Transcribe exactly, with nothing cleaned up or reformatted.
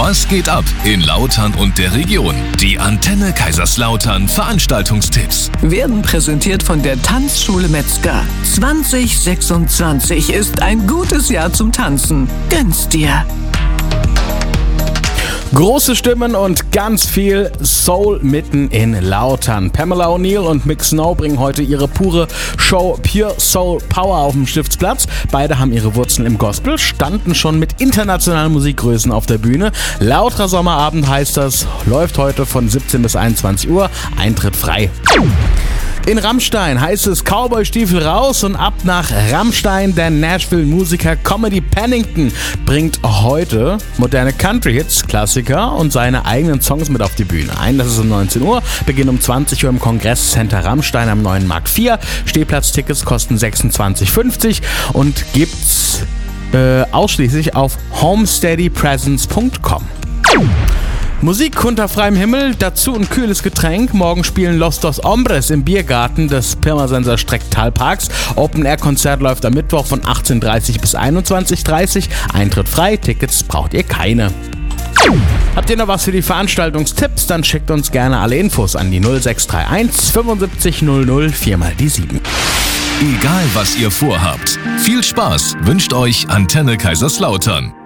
Was geht ab in Lautern und der Region? Die Antenne Kaiserslautern Veranstaltungstipps werden präsentiert von der Tanzschule Metzger. zwanzig sechsundzwanzig ist ein gutes Jahr zum Tanzen. Gönn's dir! Große Stimmen und ganz viel Soul mitten in Lautern. Pamela O'Neill und Mick Snow bringen heute ihre pure Show Pure Soul Power auf dem Stiftsplatz. Beide haben ihre Wurzeln im Gospel, standen schon mit internationalen Musikgrößen auf der Bühne. Lauterer Sommerabend heißt das, läuft heute von siebzehn bis einundzwanzig Uhr, Eintritt frei. In Rammstein heißt es Cowboy-Stiefel raus und ab nach Rammstein. Der Nashville-Musiker Comedy Pennington bringt heute moderne Country-Hits, Klassiker und seine eigenen Songs mit auf die Bühne. Einlass ist um neunzehn Uhr, Beginn um zwanzig Uhr im Kongresscenter Rammstein am neuen Markt vier. Stehplatztickets kosten sechsundzwanzig fünfzig und gibt's äh, ausschließlich auf homesteadypresence punkt com. Musik unter freiem Himmel, dazu ein kühles Getränk. Morgen spielen Los Dos Hombres im Biergarten des Pirmasenser Strecktalparks. Open-Air-Konzert läuft am Mittwoch von achtzehn Uhr dreißig bis einundzwanzig Uhr dreißig. Eintritt frei, Tickets braucht ihr keine. Habt ihr noch was für die Veranstaltungstipps? Dann schickt uns gerne alle Infos an die null sechs drei eins fünfundsiebzig null null vier mal die sieben. Egal was ihr vorhabt, viel Spaß wünscht euch Antenne Kaiserslautern.